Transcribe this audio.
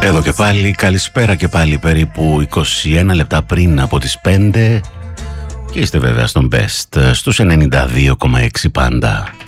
Εδώ και πάλι, καλησπέρα και πάλι περίπου 21 λεπτά πριν από τις 5 και είστε βέβαια στον Best στους 92,6 πάντα.